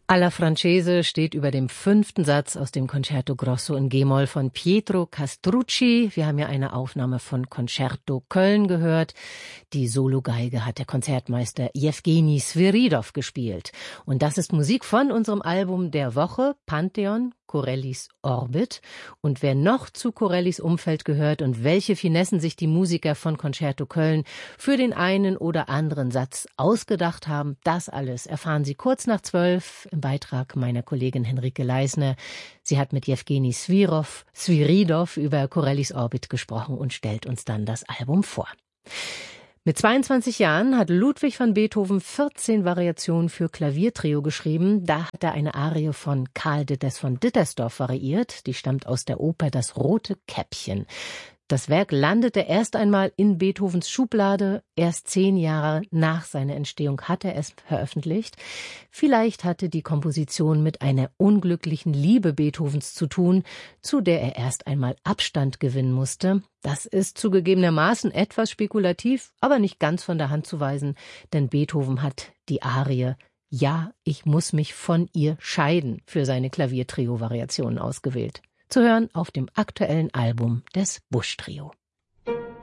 Alla Francese steht über dem 5. Satz aus dem Concerto Grosso in G-Moll von Pietro Castrucci. Wir haben ja eine Aufnahme von Concerto Köln gehört. Die Sologeige hat der Konzertmeister Jewgeni Sviridov gespielt. Und das ist Musik von unserem Album der Woche, Pantheon, Corellis Orbit. Und wer noch zu Corellis Umfeld gehört und welche Finessen sich die Musiker von Concerto Köln für den einen oder anderen Satz ausgedacht haben, das alles erfahren Sie kurz nach 12 im Beitrag meiner Kollegin Henrike Leisner. Sie hat mit Jewgeni Sviridov über Corellis Orbit gesprochen und stellt uns dann das Album vor. Mit 22 Jahren hat Ludwig van Beethoven 14 Variationen für Klaviertrio geschrieben. Da hat er eine Arie von Karl Ditters von Dittersdorf variiert. Die stammt aus der Oper Das rote Käppchen. Das Werk landete erst einmal in Beethovens Schublade. Erst 10 Jahre nach seiner Entstehung hat er es veröffentlicht. Vielleicht hatte die Komposition mit einer unglücklichen Liebe Beethovens zu tun, zu der er erst einmal Abstand gewinnen musste. Das ist zugegebenermaßen etwas spekulativ, aber nicht ganz von der Hand zu weisen, denn Beethoven hat die Arie »Ja, ich muss mich von ihr scheiden« für seine Klaviertrio-Variationen ausgewählt. Zu hören auf dem aktuellen Album des Busch Trio.